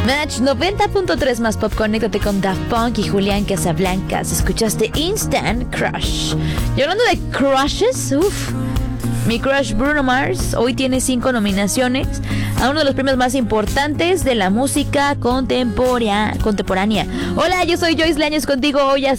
Match 90.3 más pop, conéctate con Daft Punk y Julián Casablancas. Escuchaste Instant Crush. Y hablando de crushes, mi crush Bruno Mars hoy tiene 5 nominaciones a uno de los premios más importantes de la música contemporánea. Hola, yo soy Joyce Leaños contigo hoy